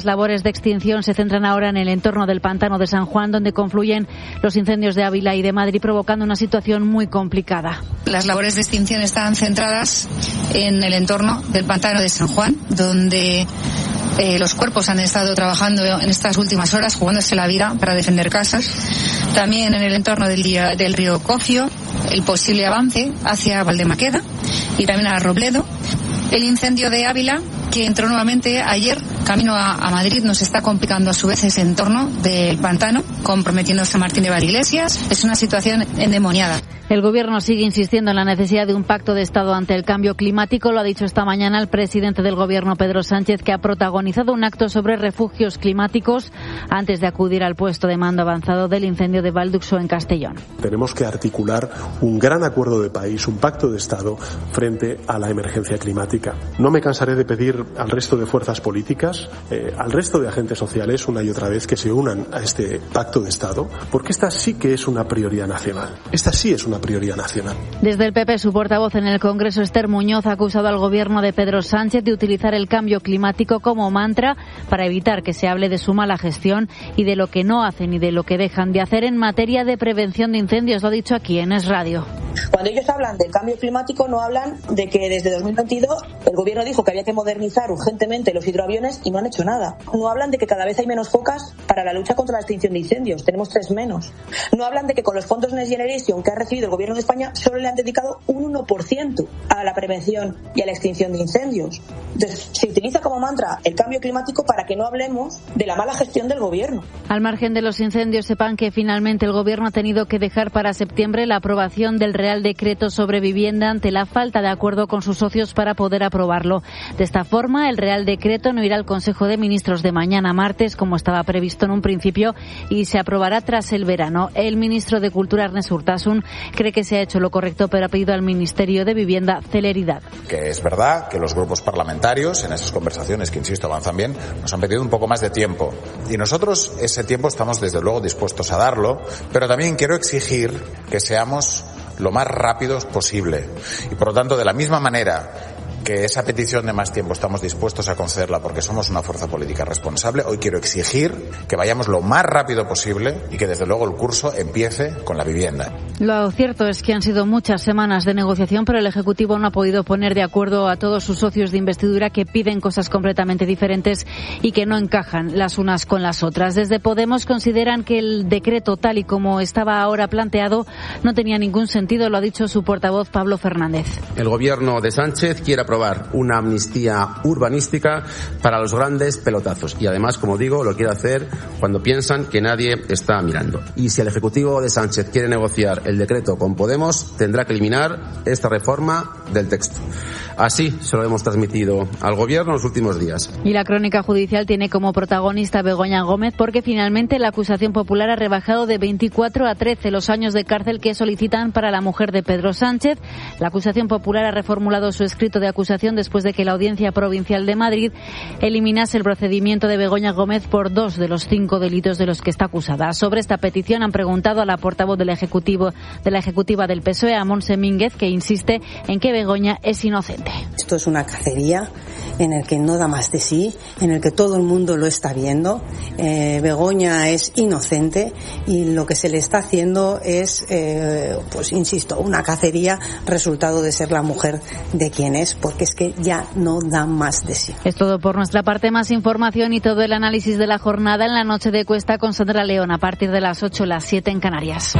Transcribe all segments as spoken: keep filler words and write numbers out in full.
Las labores de extinción se centran ahora en el entorno del pantano de San Juan, donde confluyen los incendios de Ávila y de Madrid, provocando una situación muy complicada. Las labores de extinción están centradas en el entorno del pantano de San Juan, donde eh, los cuerpos han estado trabajando en estas últimas horas, jugándose la vida para defender casas. También en el entorno del, día, del río Cofio, el posible avance hacia Valdemaqueda y también a Robledo. El incendio de Ávila, que entró nuevamente ayer camino a, a Madrid, nos está complicando a su vez ese entorno del pantano, comprometiendo a San Martín de Valdeiglesias. Es una situación endemoniada. El Gobierno sigue insistiendo en la necesidad de un pacto de Estado ante el cambio climático. Lo ha dicho esta mañana el presidente del Gobierno, Pedro Sánchez, que ha protagonizado un acto sobre refugios climáticos antes de acudir al puesto de mando avanzado del incendio de Valduxo en Castellón. Tenemos que articular un gran acuerdo de país, un pacto de Estado frente a la emergencia climática. No me cansaré de pedir al resto de fuerzas políticas, eh, al resto de agentes sociales, una y otra vez, que se unan a este pacto de Estado, porque esta sí que es una prioridad nacional. Esta sí es una prioridad nacional. Desde el P P, su portavoz en el Congreso, Esther Muñoz, ha acusado al Gobierno de Pedro Sánchez de utilizar el cambio climático como mantra para evitar que se hable de su mala gestión y de lo que no hacen y de lo que dejan de hacer en materia de prevención de incendios. Lo ha dicho aquí en Es Radio. Cuando ellos hablan del cambio climático, no hablan de que desde dos mil veintidós el Gobierno dijo que había que modernizar urgentemente los hidroaviones y no han hecho nada. No hablan de que cada vez hay menos focas para la lucha contra la extinción de incendios. Tenemos tres menos. No hablan de que con los fondos Next Generation que ha recibido el Gobierno de España solo le han dedicado un uno por ciento a la prevención y a la extinción de incendios. Entonces, se utiliza como mantra el cambio climático para que no hablemos de la mala gestión del Gobierno. Al margen de los incendios, sepan que finalmente el Gobierno ha tenido que dejar para septiembre la aprobación del Real Decreto sobre vivienda ante la falta de acuerdo con sus socios para poder aprobarlo. De esta forma, el Real Decreto no irá al Consejo de Ministros de mañana martes, como estaba previsto en un principio, y se aprobará tras el verano. El ministro de Cultura, Ernest Urtasun, cree que se ha hecho lo correcto, pero ha pedido al Ministerio de Vivienda celeridad. Que es verdad que los grupos parlamentarios, en esas conversaciones que, insisto, avanzan bien, nos han pedido un poco más de tiempo. Y nosotros ese tiempo estamos, desde luego, dispuestos a darlo, pero también quiero exigir que seamos lo más rápidos posible. Y, por lo tanto, de la misma manera que esa petición de más tiempo estamos dispuestos a concederla porque somos una fuerza política responsable, hoy quiero exigir que vayamos lo más rápido posible y que desde luego el curso empiece con la vivienda. Lo cierto es que han sido muchas semanas de negociación, pero el Ejecutivo no ha podido poner de acuerdo a todos sus socios de investidura, que piden cosas completamente diferentes y que no encajan las unas con las otras. Desde Podemos consideran que el decreto, tal y como estaba ahora planteado, no tenía ningún sentido. Lo ha dicho su portavoz, Pablo Fernández. El Gobierno de Sánchez quiere aprobar una amnistía urbanística para los grandes pelotazos y además, como digo, lo quiere hacer cuando piensan que nadie está mirando. Y si el Ejecutivo de Sánchez quiere negociar el decreto con Podemos, tendrá que eliminar esta reforma del texto. Así se lo hemos transmitido al Gobierno en los últimos días. Y la crónica judicial tiene como protagonista a Begoña Gómez, porque finalmente la acusación popular ha rebajado de veinticuatro a trece los años de cárcel que solicitan para la mujer de Pedro Sánchez. La acusación popular ha reformulado su escrito de acusación después de que la Audiencia Provincial de Madrid eliminase el procedimiento de Begoña Gómez por dos de los cinco delitos de los que está acusada. Sobre esta petición han preguntado a la portavoz del Ejecutivo, de la Ejecutiva del P S O E, a Montse Mínguez, que insiste en que Begoña es inocente. Esto es una cacería en el que no da más de sí, en el que todo el mundo lo está viendo. Eh, Begoña es inocente y lo que se le está haciendo es, eh, pues insisto, una cacería resultado de ser la mujer de quien es, porque es que ya no da más de sí. Es todo por nuestra parte. Más información y todo el análisis de la jornada en la noche de Cuesta con Sandra León a partir de las ocho, las siete en Canarias.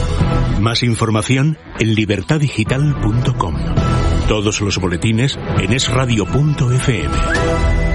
Más información en libertad digital punto com. Todos los boletines en es radio punto efe eme.